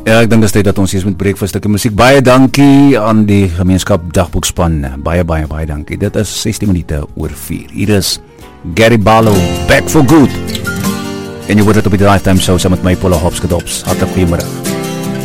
Ja, ek dink dis tyd dat ons eers moet breek vir 'n stukkie musiek. Baie dankie aan die gemeenskap dagboekspan. Baie dankie. Dit is 16 minute oor 4. Hier is Gary Barlow, Back for Good. En jy word dit op die Lifetime Show saam met my Paula Hopskadops. Hartlik goeiemôre.